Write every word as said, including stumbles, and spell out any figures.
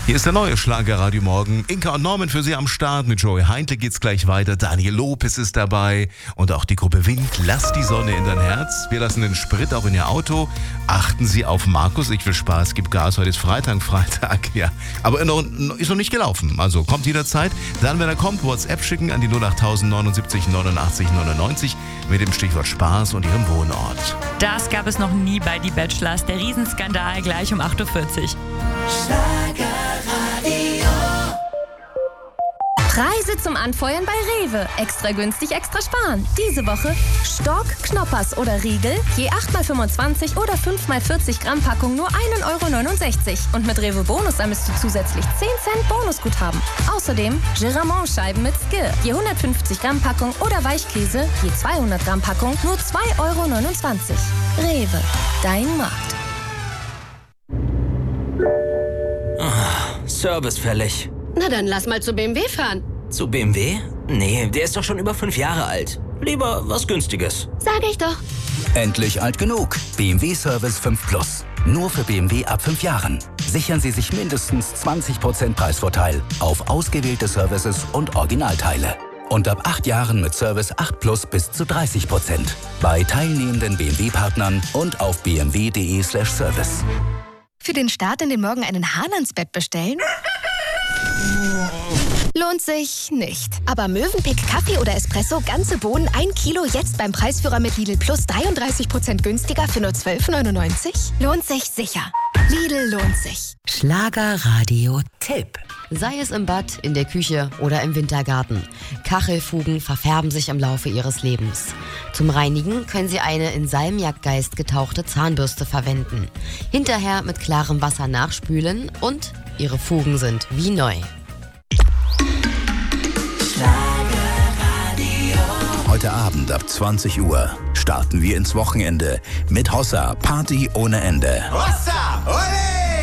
Hier ist der neue Schlagerradio Morgen. Inka und Norman für Sie am Start. Mit Joey Heintle geht's gleich weiter. Daniel Lopez ist dabei. Und auch die Gruppe Wind. Lass die Sonne in dein Herz. Wir lassen den Sprit auch in Ihr Auto. Achten Sie auf Markus. Ich will Spaß, gib Gas. Heute ist Freitag, Freitag. Ja, aber noch, ist noch nicht gelaufen. Also kommt jederzeit. Dann, wenn er kommt, WhatsApp schicken an die null acht neunundsiebzig neunundachtzig neunundneunzig mit dem Stichwort Spaß und Ihrem Wohnort. Das gab es noch nie bei Die Bachelors. Der Riesenskandal gleich um acht Uhr vierzig. Schlagerradio. Preise zum Anfeuern bei Rewe. Extra günstig, extra sparen. Diese Woche Stork, Knoppers oder Riegel. Je acht mal fünfundzwanzig oder fünf mal vierzig Gramm Packung nur ein Euro neunundsechzig. Und mit Rewe Bonus sammelst du zusätzlich zehn Cent Bonusguthaben. Außerdem Giramont-Scheiben mit Skill. Je hundertfünfzig Gramm Packung oder Weichkäse. Je zweihundert Gramm Packung nur zwei Euro neunundzwanzig. Rewe, dein Markt. Service fällig. Na dann lass mal zu B M W fahren. Zu B M W? Nee, der ist doch schon über fünf Jahre alt. Lieber was Günstiges. Sag ich doch. Endlich alt genug. B M W Service fünf Plus. Nur für B M W ab fünf Jahren. Sichern Sie sich mindestens zwanzig Prozent Preisvorteil auf ausgewählte Services und Originalteile. Und ab acht Jahren mit Service acht Plus bis zu dreißig Prozent. Bei teilnehmenden B M W-Partnern und auf b m w punkt d e slash service. Für den Start in den Morgen einen Hahn ans Bett bestellen? Lohnt sich nicht. Aber Mövenpick Kaffee oder Espresso, ganze Bohnen, ein Kilo, jetzt beim Preisführer mit Lidl Plus dreiunddreißig Prozent günstiger für nur zwölf neunundneunzig? Lohnt sich sicher. Lidl lohnt sich. Schlagerradio-Tipp. Sei es im Bad, in der Küche oder im Wintergarten. Kachelfugen verfärben sich im Laufe ihres Lebens. Zum Reinigen können Sie eine in Salmiakgeist getauchte Zahnbürste verwenden. Hinterher mit klarem Wasser nachspülen und Ihre Fugen sind wie neu. Heute Abend ab zwanzig Uhr starten wir ins Wochenende mit Hossa Party ohne Ende. Hossa, ole!